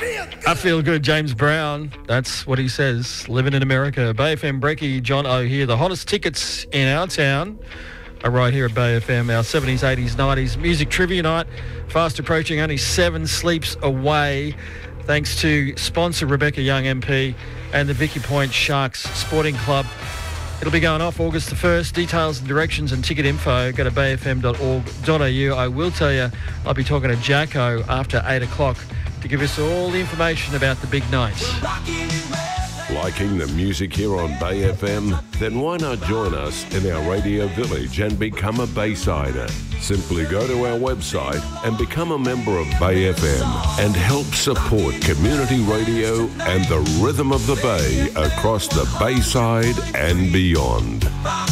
I feel good, James Brown. That's what he says. Living in America. Bay FM Brekkie, John O here. The hottest tickets in our town are right here at Bay FM. Our 70s, 80s, 90s music trivia night. Fast approaching, only 7 sleeps away. Thanks to sponsor Rebecca Young MP and the Vicky Point Sharks Sporting Club. It'll be going off August the 1st. Details and directions and ticket info, go to bayfm.org.au. I will tell you, I'll be talking to Jacko after 8 o'clock to give us all the information about the big night. Liking the music here on Bay FM? Then why not join us in our radio village and become a Baysider? Simply go to our website and become a member of Bay FM and help support community radio and the rhythm of the Bay across the Bayside and beyond.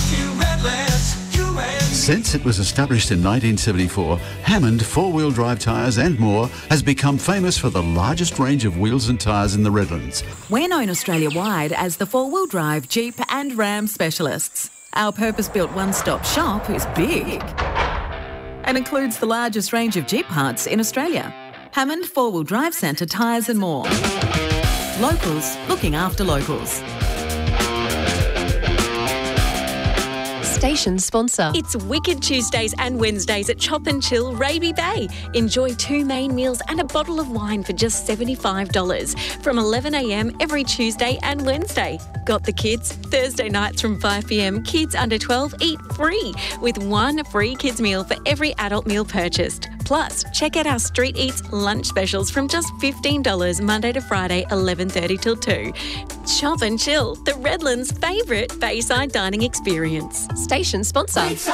Since it was established in 1974, Hammond four-wheel drive tyres and more has become famous for the largest range of wheels and tyres in the Redlands. We're known Australia-wide as the four-wheel drive Jeep and Ram specialists. Our purpose-built one-stop shop is big and includes the largest range of Jeep parts in Australia. Hammond Four-Wheel Drive Centre tyres and more. Locals looking after locals. Station sponsor. It's Wicked Tuesdays and Wednesdays at Chop and Chill Raby Bay. Enjoy 2 main meals and a bottle of wine for just $75 from 11 a.m. every Tuesday and Wednesday. Got the kids? Thursday nights from 5 p.m, kids under 12 eat free with 1 free kids meal for every adult meal purchased. Plus, check out our Street Eats lunch specials from just $15 Monday to Friday, 11:30 till 2. Chop and Chill, the Redlands' favourite Bayside dining experience. Station sponsor.